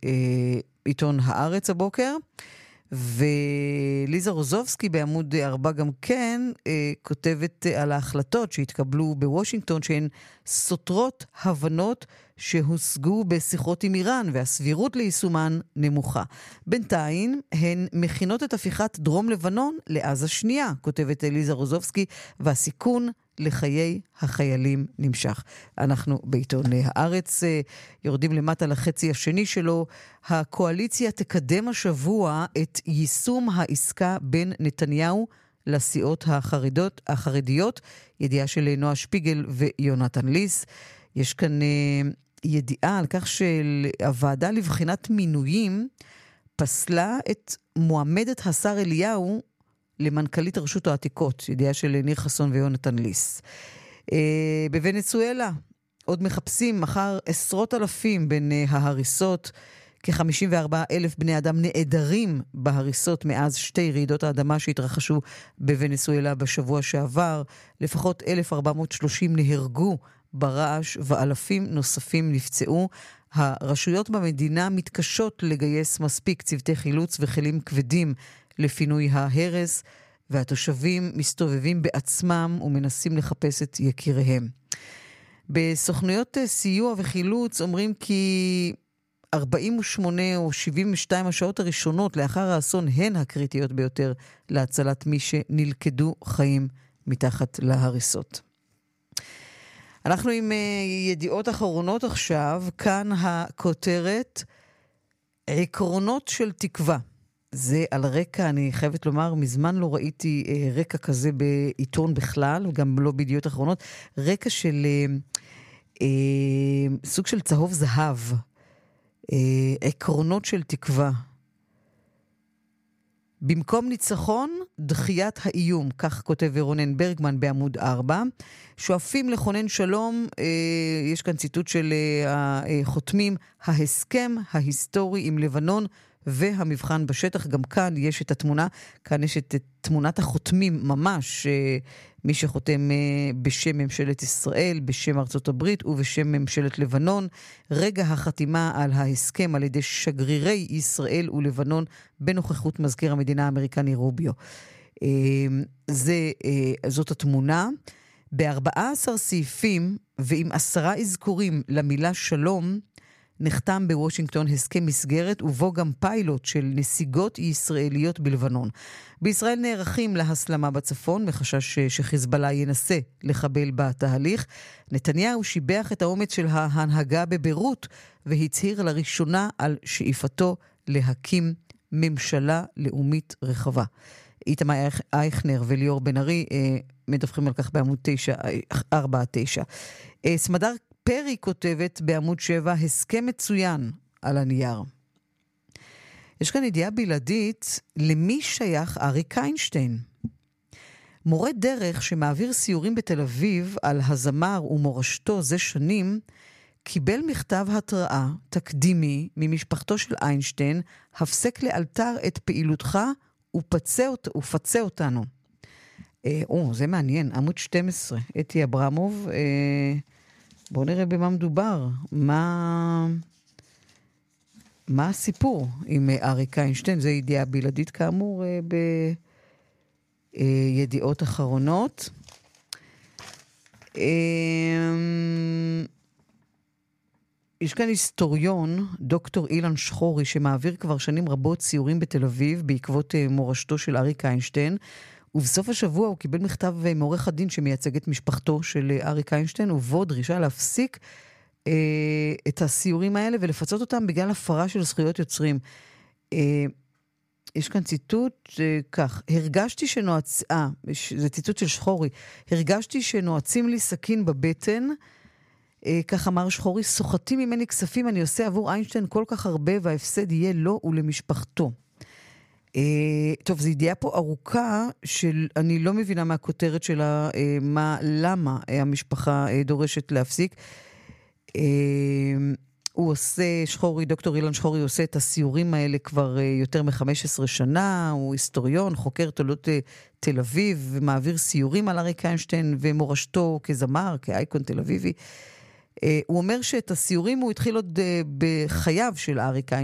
בעיתון הארץ הבוקר, וליזה רוזובסקי בעמוד 4 גם כן כותבת על ההחלטות שהתקבלו בוושינגטון שהן סותרות הבנות שהושגו בשיחות עם איראן והסבירות ליישומן נמוכה. בינתיים הן מכינות את הפיכת דרום לבנון לעזה שנייה, כותבת ליזה רוזובסקי, והסיכון לחיי החיילים נמשך. אנחנו בעיתון הארץ יורדים למטה לחצי השני שלו. הקואליציה תקדם השבוע את יישום העסקה בין נתניהו לסיעות החרדיות, ידיעה של נועה שפיגל ויונתן ליס. יש כאן ידיעה על כך שהוועדה לבחינת מינויים פסלה את מועמדת השר אליהו למנכ"לית רשות העתיקות, ידיעה של ניר חסון ויונתן ליס. בוונצואלה עוד מחפשים אחר עשרות אלפים בין ההריסות, כ-54,000 בני אדם נעדרים בהריסות מאז שתי רעידות האדמה שהתרחשו בוונצואלה בשבוע שעבר. לפחות 1,430 נהרגו ברעש ואלפים נוספים נפצעו. הרשויות במדינה מתקשות לגייס מספיק צוותי חילוץ וכלים כבדים לפינוי ההרס, והתושבים מסתובבים בעצמם ומנסים לחפש את יקיריהם. בסוכנויות סיוע וחילוץ אומרים כי 48 או 72 השעות הראשונות לאחר האסון הן הקריטיות ביותר להצלת מי שנלכדו חיים מתחת להריסות. אנחנו עם ידיעות אחרונות עכשיו. כאן הכותרת: עקרונות של תקווה. זה על רקע, אני חייבת לומר, מזמן לא ראיתי רקע כזה בעיתון בכלל, וגם לא בידיעות אחרונות, רקע של סוג של צהוב זהב. עקרונות של תקווה. במקום ניצחון, דחיית האיום, כך כותב רונן ברגמן בעמוד 4. שואפים לכונן שלום, יש כאן ציטוט של החותמים, ההסכם ההיסטורי עם לבנון והמבחן בשטח. גם כאן יש את התמונה, כאן יש את תמונת החותמים ממש, מי שחותם בשם ממשלת ישראל, בשם ארצות הברית ובשם ממשלת לבנון. רגע החתימה על ההסכם על ידי שגרירי ישראל ולבנון בנוכחות מזכיר המדינה האמריקני רוביו. זאת התמונה. ב14 סעיפים ועם 10 אזכורים למילה שלום, נחתם בוושינגטון הסכם מסגרת ובו גם פיילוט של נסיגות ישראליות בלבנון. בישראל נערכים להסלמה בצפון מחשש שחיזבאללה ינסה לחבל בתהליך. נתניהו שיבח את האומץ של ההנהגה בביירות והצהיר לראשונה על שאיפתו להקים ממשלה לאומית רחבה. איתמר אייכנר וליאור בן ארי מדווחים על כך בעמוד 49. סמדר פרי כותבת בעמוד 7, הסכם מצוין על הנייר. יש כאן ידיעה בלעדית, למי שייך אריק איינשטיין? מורה דרך שמעביר סיורים בתל אביב על הזמר ומורשתו זה שנים, קיבל מכתב התראה תקדימי ממשפחתו של איינשטיין, הפסק לאלתר את פעילותך ופצה אותנו. זה מעניין, עמוד 12, אתי אברמוב. בואו נראה במה מדובר. מה הסיפור עם אריק איינשטיין? זה ידיעה בלעדית כאמור בידיעות אחרונות. יש כאן היסטוריון, דוקטור אילן שחורי, שמעביר כבר שנים רבות סיורים בתל אביב בעקבות מורשתו של אריק איינשטיין, ובסוף השבוע הוא קיבל מכתב מעורך הדין שמייצג את משפחתו של אריק איינשטיין, ובו דרישה להפסיק את הסיורים האלה ולפצות אותם בגלל הפרה של זכויות יוצרים. יש כאן ציטוט כך, הרגשתי זה ציטוט של שחורי, הרגשתי שנועצים לי סכין בבטן, כך אמר שחורי, סוחטים ממני כספים, אני עושה עבור איינשטיין כל כך הרבה, וההפסד יהיה לו ולמשפחתו. טוב, זו ידיעה פה ארוכה, אני לא מבינה מהכותרת שלה, למה המשפחה דורשת להפסיק. הוא עושה, דוקטור אילן שחורי עושה את הסיורים האלה כבר יותר מ-15 שנה, הוא היסטוריון, חוקר תולדות תל אביב, ומעביר סיורים על אריק איינשטיין ומורשתו כזמר, כאייקון תל אביבי. הוא אומר שאת הסיורים הוא התחיל עוד בחייו של אריק איינשטיין,